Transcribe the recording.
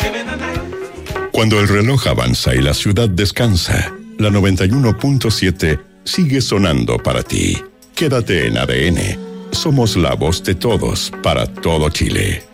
Cuando el reloj avanza y la ciudad descansa, la 91.7 sigue sonando para ti. Quédate en ADN. Somos la voz de todos para todo Chile.